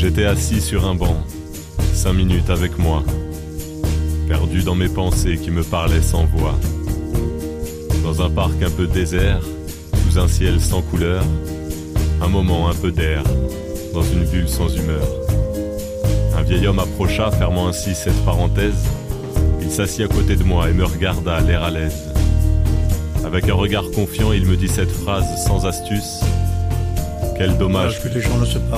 J'étais assis sur un banc, 5 minutes avec moi, perdu dans mes pensées qui me parlaient sans voix. Dans un parc un peu désert, sous un ciel sans couleur, un moment un peu d'air, dans une bulle sans humeur. Un vieil homme approcha, fermant ainsi cette parenthèse. Il s'assit à côté de moi et me regarda, l'air à l'aise. Avec un regard confiant, il me dit cette phrase sans astuce. Quel dommage que les gens ne se parlent.